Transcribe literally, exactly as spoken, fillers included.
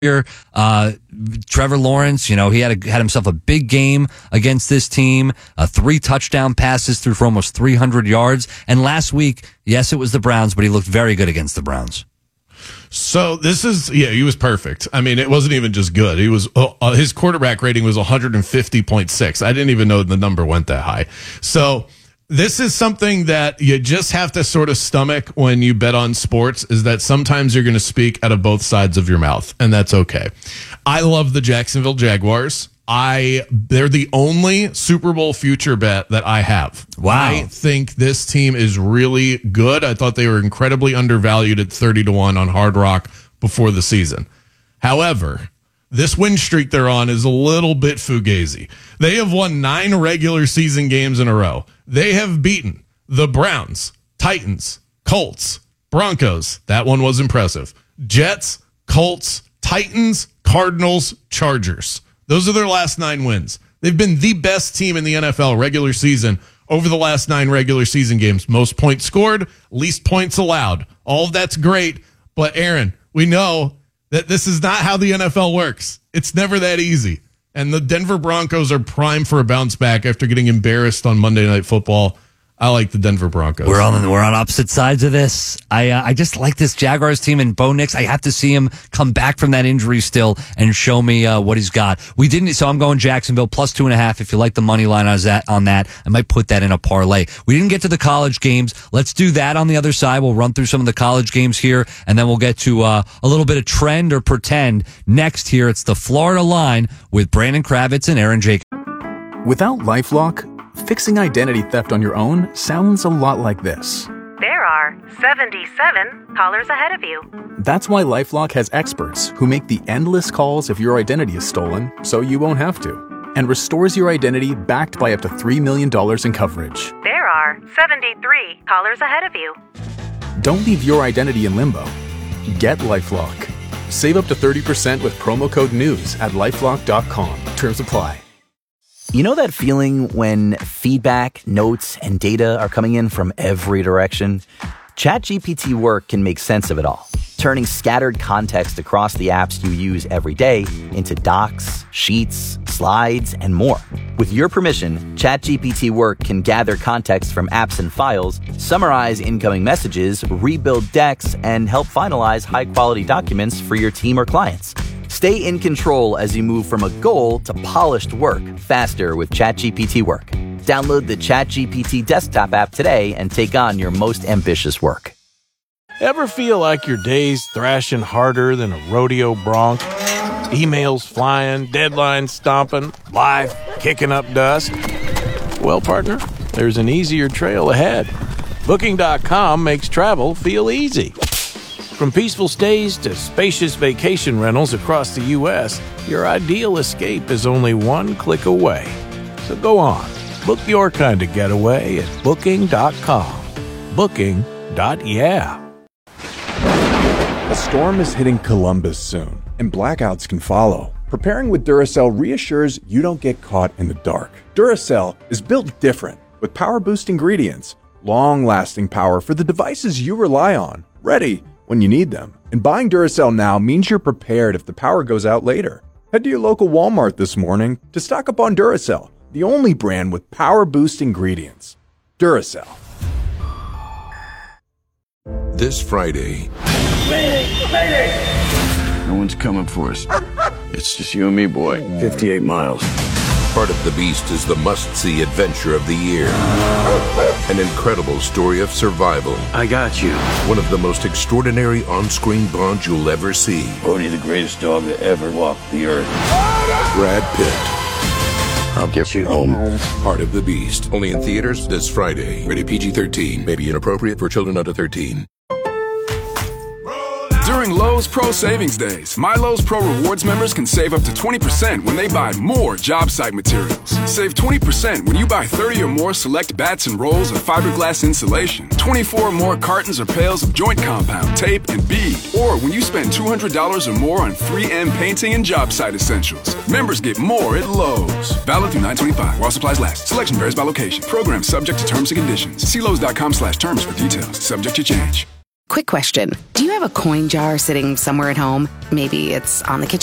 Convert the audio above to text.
year. Uh, Trevor Lawrence, you know, he had a, had himself a big game against this team. Uh, three touchdown passes through for almost three hundred yards. And last week, yes, it was the Browns, but he looked very good against the Browns. So this is, yeah, he was perfect. I mean, it wasn't even just good. He was, uh, his quarterback rating was one fifty point six. I didn't even know the number went that high. So this is something that you just have to sort of stomach when you bet on sports, is that sometimes you're going to speak out of both sides of your mouth, and that's okay. I love the Jacksonville Jaguars. I they're the only Super Bowl future bet that I have. Wow. I think this team is really good. I thought they were incredibly undervalued at thirty to one on Hard Rock before the season. However, this win streak they're on is a little bit fugazi. They have won nine regular season games in a row. They have beaten the Browns, Titans, Colts, Broncos. That one was impressive. Jets, Colts, Titans, Cardinals, Chargers. Those are their last nine wins. They've been the best team in the N F L regular season over the last nine regular season games. Most points scored, least points allowed. All of that's great. But Aaron, we know that this is not how the N F L works. It's never that easy. And the Denver Broncos are primed for a bounce back after getting embarrassed on Monday Night Football. I like the Denver Broncos. We're on we're on opposite sides of this. I uh, I just like this Jaguars team, and Bo Nix. I have to see him come back from that injury still and show me uh, what he's got. We didn't, so I'm going Jacksonville plus two and a half. If you like the money line on that, on that, I might put that in a parlay. We didn't get to the college games. Let's do that on the other side. We'll run through some of the college games here, and then we'll get to uh, a little bit of trend or pretend next. Here, it's the Florida Line with Brandon Kravitz and Aaron Jacobs. Without LifeLock, fixing identity theft on your own sounds a lot like this. There are seventy-seven callers ahead of you. That's why LifeLock has experts who make the endless calls if your identity is stolen, so you won't have to, and restores your identity backed by up to three million dollars in coverage. There are seventy-three callers ahead of you. Don't leave your identity in limbo. Get LifeLock. Save up to thirty percent with promo code NEWS at lifelock dot com. Terms apply. You know that feeling when feedback, notes, and data are coming in from every direction? ChatGPT Work can make sense of it all, turning scattered context across the apps you use every day into docs, sheets, slides, and more. With your permission, ChatGPT Work can gather context from apps and files, summarize incoming messages, rebuild decks, and help finalize high-quality documents for your team or clients. Stay in control as you move from a goal to polished work faster with ChatGPT Work. Download the ChatGPT desktop app today and take on your most ambitious work. Ever feel like your day's thrashing harder than a rodeo bronc? Emails flying, deadlines stomping, life kicking up dust? Well, partner, there's an easier trail ahead. Booking dot com makes travel feel easy. From peaceful stays to spacious vacation rentals across the U S, your ideal escape is only one click away. So go on, book your kind of getaway at Booking dot com. Booking. Yeah. A storm is hitting Columbus soon, and blackouts can follow. Preparing with Duracell reassures you don't get caught in the dark. Duracell is built different, with power-boost ingredients, long-lasting power for the devices you rely on, ready when you need them. And buying Duracell now means you're prepared if the power goes out later. Head to your local Walmart this morning to stock up on Duracell, the only brand with power-boost ingredients. Duracell. This Friday... Mayday! Mayday! No one's coming for us. It's just you and me, boy. fifty-eight miles. Part of the Beast is the must-see adventure of the year. An incredible story of survival. I got you. One of the most extraordinary on-screen bonds you'll ever see. Bodie, the greatest dog that ever walked the earth. Brad Pitt. I'll get you home. Part of the Beast. Only in theaters this Friday. Rated P G thirteen. May be inappropriate for children under thirteen. During Lowe's Pro Savings Days, My Lowe's Pro Rewards members can save up to twenty percent when they buy more job site materials. Save twenty percent when you buy thirty or more select bats and rolls of fiberglass insulation, twenty-four or more cartons or pails of joint compound, tape, and bead, or when you spend two hundred dollars or more on three M painting and job site essentials. Members get more at Lowe's. Valid through nine twenty-five while supplies last. Selection varies by location. Program subject to terms and conditions. See Lowe's dot com slash terms for details. Subject to change. Quick question. Do you have a coin jar sitting somewhere at home? Maybe it's on the kitchen